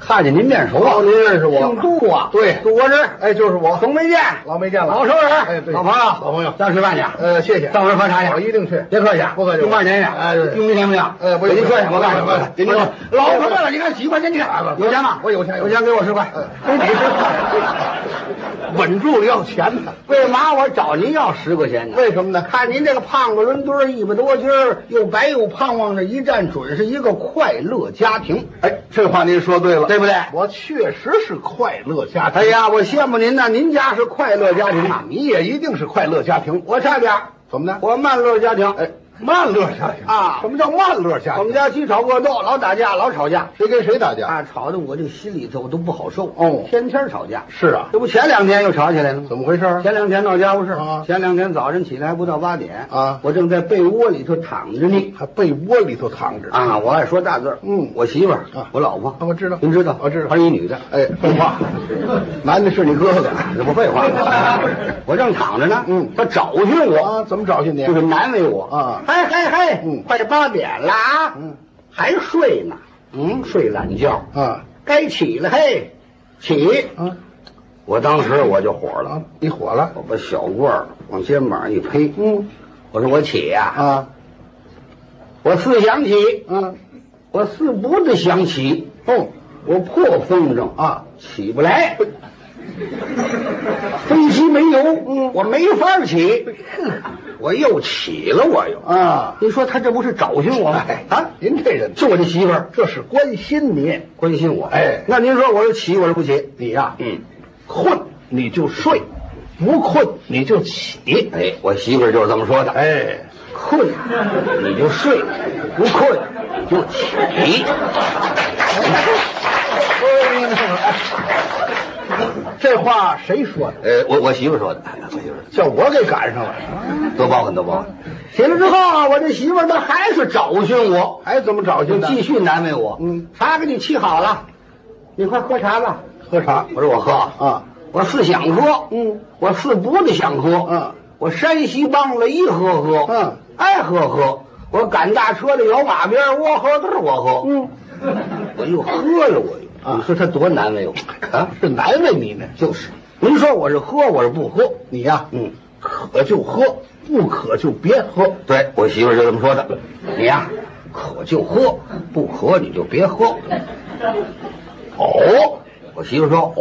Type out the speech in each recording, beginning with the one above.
看见您面熟啊， 您认识我？ 姓杜啊， 对， 杜国志， 哎，就是我， 总没见， 老没见了， 老熟人， 哎，对， 老朋友， 老朋友， 咱吃饭去， 谢谢， 上我这喝茶去， 我一定去， 别客气， 不客气， 用半年去， 哎，对， 用钱不行， 不您客气，我告诉你， 您老朋友了，你看几块钱，你看有钱吗？ 我有钱， 有钱给我10块， 给你10块，稳住了要钱呢。 为嘛我找您要10块钱呢？ 为什么呢？ 看您这个胖子伦敦100多斤，又白又胖，往这一站，准是一个快乐家庭。 哎，这话您说对了， 对不对？ 我确实是快乐家庭。 哎呀，我羡慕您呐，您家是快乐家庭啊， 你也一定是快乐家庭。 我差点， 怎么呢？ 我慢乐家庭。 哎，慢乐家庭啊？ 什么叫慢乐家庭？ 我们家鸡吵恶斗，老打架，老吵架。 谁跟谁打架？ 啊，吵得我这个心里头都不好受。 哦， 天天吵架。 是啊， 这不前2天又吵起来了吗？ 怎么回事？ 前2天闹家务事啊。 前2天早晨起来还不到8点啊， 我正在被窝里头躺着呢。 还被窝里头躺着啊！我爱说大字。我媳妇儿，我老婆， 我知道， 您知道， 我知道， 她是一女的。 哎，废话，男的是你哥哥， 这不废话吗？我正躺着呢，她找寻我啊，怎么找寻你？ 就是难为我啊！ 嘿，快8点了啊！还睡呢，睡懒觉啊！ 该起了，嘿，起啊！ 我当时我就火了， 你火了？ 我把小褂往肩膀一推，我说我起呀， 啊， 我似想起，我似不得想起，我破风筝啊， 起不来，飞机没有，我没法起，我又起了，我又啊， 你说他这不是找寻我吗？ 啊，您这人就我这媳妇儿， 这是关心您， 关心我。 哎， 那您说我是起，我是不起？ 你呀，困你就睡，不困你就起。 哎，我媳妇儿就是这么说的。 哎， 困你就睡，不困就起。 这话谁说的？ 我媳妇说的。我媳妇叫我给赶上了， 多包涵多包涵。起来之后啊，我这媳妇她还是找寻我， 还怎么找寻的？ 继续难为我。茶给你沏好了，你快喝茶吧。 喝茶？ 我说我喝啊， 我是想喝，我是不得想喝，我山西梆子一喝，爱喝，我赶大车的摇马鞭，我喝都是我喝，我又喝了，我又。你说他多难为我啊！ 是难为你呢， 就是。您说我是喝，我是不喝？ 你呀，渴就喝，不渴就别喝。 对，我媳妇就这么说的。你呀，渴就喝，不渴你就别喝。我媳妇说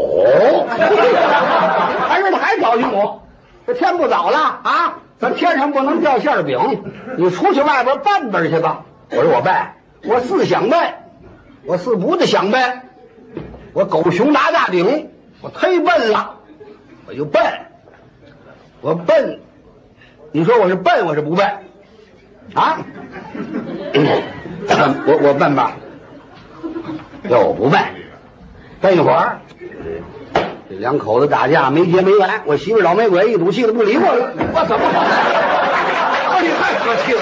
还是他还找寻我。这天不早了啊，咱天上不能掉馅饼，你出去外边办办去吧。我说我办，我是想办，我是不得想办。我狗熊拿大顶，我忒笨了，我就笨，我笨，你说我是笨，我是不笨啊？我笨吧？要我不笨，笨一会儿，这2口子打架没结没完，我媳妇老没鬼一赌气的不理我了，我怎么好？你太客气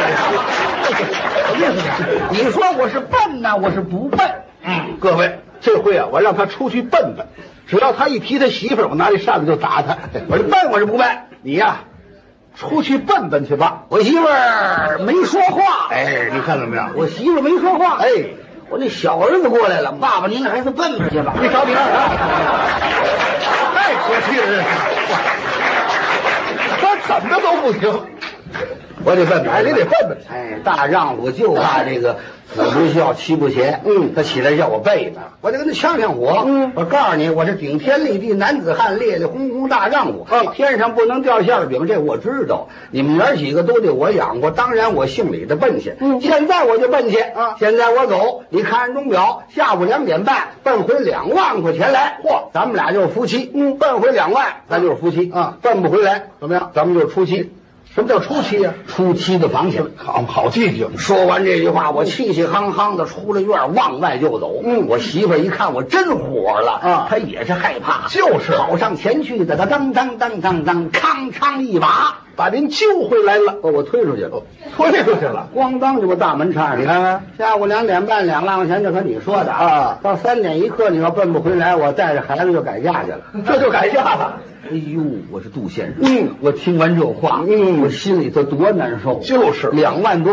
了，你说我是笨呢，我是不笨？ 各位。这回啊，我让他出去笨笨，只要他一提他媳妇儿，我拿这扇子就打他。 我是笨，我是不笨？ 你呀，出去笨笨去吧。 我媳妇儿没说话。 哎，你看怎么样？ 我媳妇儿没说话。 哎， 我那小儿子过来了，爸爸您还是笨笨去吧。 你找你干啥？太可气了，他怎么都不行。 我得笨笨， 哎，你得笨笨。 哎，大丈夫就怕这个子不孝妻不贤。他起来叫我背呢，我得跟他呛呛火。我告诉你，我是顶天立地男子汉，烈烈轰轰大丈夫。天上不能掉馅饼，这我知道。你们爷几个都得我养活，当然我姓李的笨去。现在我就笨去现在我走，你看钟表，下午2点半，奔回2万块钱来。咱们俩就是夫妻。奔回2万，咱就是夫妻奔不回来怎么样？咱们就是初七。 什么叫初七呀？ 初七的房钱， 好记性。 说完这句话，我气气夯夯的出了院，往外就走。我媳妇一看我真火了她也是害怕， 就是跑上前去的，当当当当当，康昌一把把您救回来了。 我推出去了， 推出去了， 咣当就把大门插上。你看看，下午2点半2万块钱，这可你说的到3点1刻你要奔不回来，我带着孩子就改嫁去了， 这就改嫁了。 哎呦，我是杜先生。我听完这话，我心里头多难受。 就是 2万多。